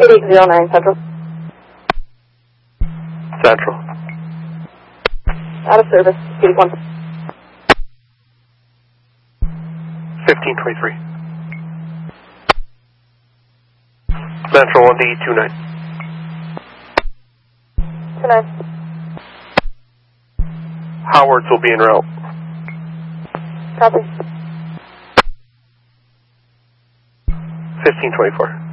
8809 Central. Central. Out of service. 81. 1523. Central 1D29. 29. Howards will be en route. Copy. 1524.